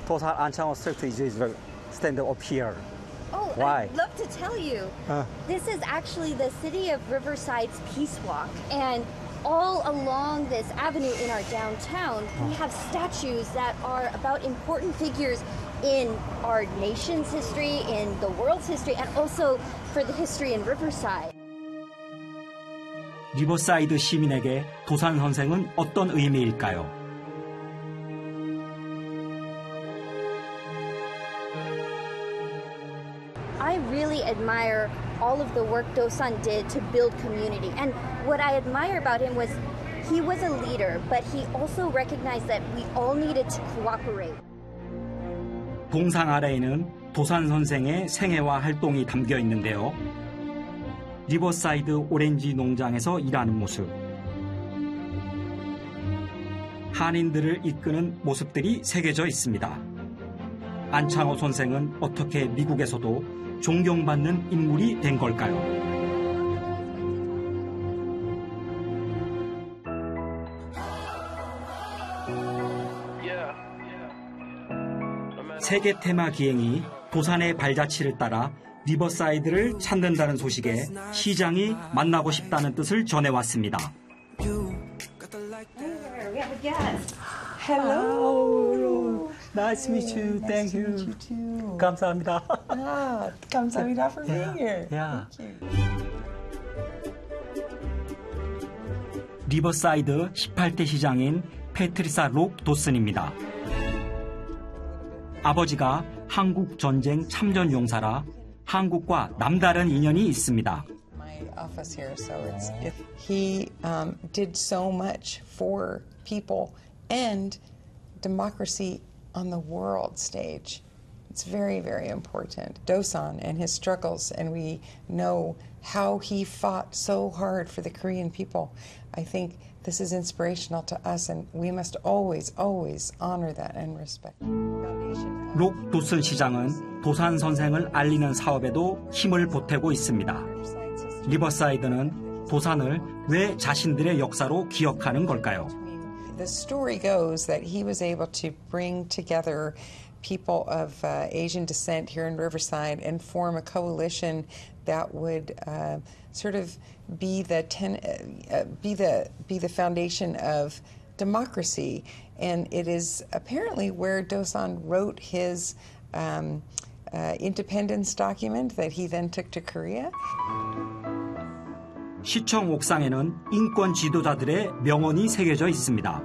Dosan Anchangho Street is stand up here. Oh, Why? I'd love to tell you. This is actually the city of Riverside's Peace Walk. And all along this avenue in our downtown, we have statues that are about important figures in our nation's history, in the world's history, and also for the history in Riverside. 리버사이드 시민에게 도산 선생은 어떤 의미일까요? I really admire all of the work Do-san did to build community. And what I admire about him was he was a leader, but he also recognized that we all needed to cooperate. 동상 아래에는 도산 선생의 생애와 활동이 담겨 있는데요. 리버사이드 오렌지 농장에서 일하는 모습, 한인들을 이끄는 모습들이 새겨져 있습니다. 안창호 선생은 어떻게 미국에서도 존경받는 인물이 된 걸까요? 세계 테마 기행이 도산의 발자취를 따라 리버사이드를 찾는다는 소식에 시장이 만나고 싶다는 뜻을 전해왔습니다. Hello. Nice to meet you. Thank you. 감사합니다. 감사합니다 for being here. Yeah. 리버사이드 18대 시장인 패트리사 록 도슨입니다. 아버지가 한국 전쟁 참전 용사라 한국과 남다른 인연이 있습니다. My office here, so he did so much for people and democracy on the world stage. It's very, very important. Do-san and his struggles, and we know how he fought so hard for the Korean people. I think this is inspirational to us, and we must always, always honor that and respect. 록 도슨 시장은 도산 선생을 알리는 사업에도 힘을 보태고 있습니다. 리버사이드는 도산을 왜 자신들의 역사로 기억하는 걸까요? The story goes that he was able to bring together people of Asian descent here in Riverside and form a coalition that would sort of be the foundation of democracy. And it is apparently where Do-san wrote his independence document that he then took to Korea. 시청 옥상에는 인권 지도자들의 명언이 새겨져 있습니다.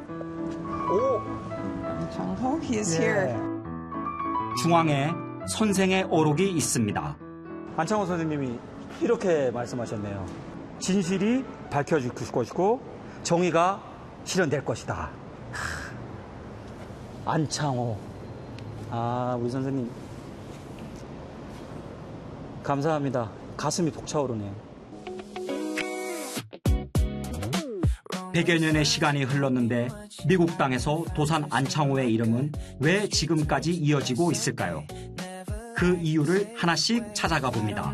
Chang-ho, he is here. 중앙에 선생의 어록이 있습니다. 안창호 선생님이 이렇게 말씀하셨네요. 진실이 밝혀질 것이고 정의가 실현될 것이다. 안창호. 우리 선생님. 감사합니다. 가슴이 벅차오르네요. 100여 년의 시간이 흘렀는데 미국 땅에서 도산 안창호의 이름은 왜 지금까지 이어지고 있을까요? 그 이유를 하나씩 찾아가 봅니다.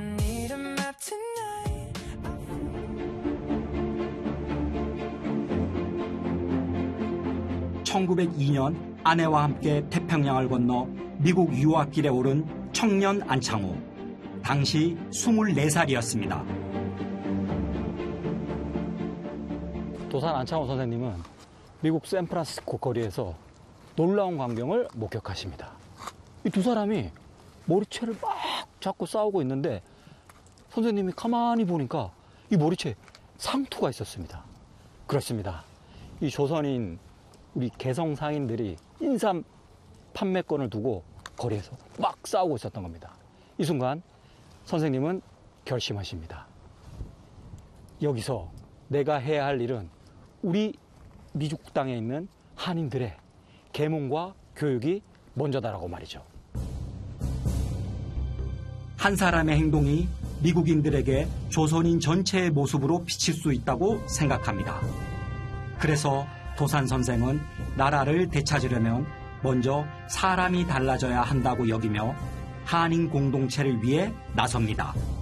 (1902년) 아내와 함께 태평양을 건너 미국 유학길에 오른 청년 안창호. 당시 24살이었습니다. 도산 안창호 선생님은 미국 샌프란시스코 거리에서 놀라운 광경을 목격하십니다. 이 두 사람이 머리채를 막 잡고 싸우고 있는데 선생님이 가만히 보니까 이 머리채에 상투가 있었습니다. 그렇습니다. 이 조선인 우리 개성 상인들이 인삼 판매권을 두고 거리에서 막 싸우고 있었던 겁니다. 이 순간 선생님은 결심하십니다. 여기서 내가 해야 할 일은 우리 미국 땅에 있는 한인들의 계몽과 교육이 먼저다라고 말이죠. 한 사람의 행동이 미국인들에게 조선인 전체의 모습으로 비칠 수 있다고 생각합니다. 그래서 도산 선생은 나라를 되찾으려면 먼저 사람이 달라져야 한다고 여기며 한인 공동체를 위해 나섭니다.